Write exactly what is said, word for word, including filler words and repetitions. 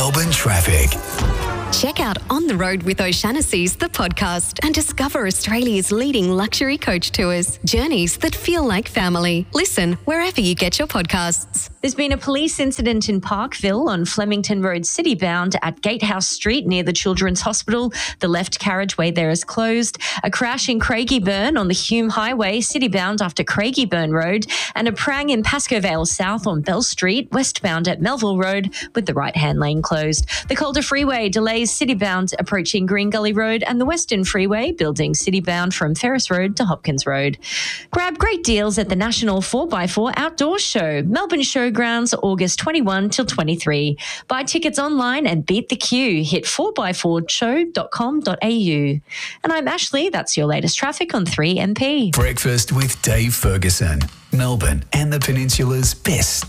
Melbourne traffic. Check out On the Road with O'Shanassy's, the podcast, and discover Australia's leading luxury coach tours. Journeys that feel like family. Listen wherever you get your podcasts. There's been a police incident in Parkville on Flemington Road citybound at Gatehouse Street near the Children's Hospital. The left carriageway there is closed. A crash in Craigieburn on the Hume Highway citybound after Craigieburn Road, and a prang in Pascoe Vale South on Bell Street westbound at Melville Road with the right-hand lane closed. The Calder Freeway delays citybound approaching Green Gully Road, and the Western Freeway building citybound from Ferris Road to Hopkins Road. Grab great deals at the National four by four Outdoor Show, Melbourne Showgrounds, August twenty-first till twenty-third. Buy tickets online and beat the queue. Hit four by four show dot com dot a u. And I'm Ashley. That's your latest traffic on three M P. Breakfast with Dave Ferguson, Melbourne and the Peninsula's best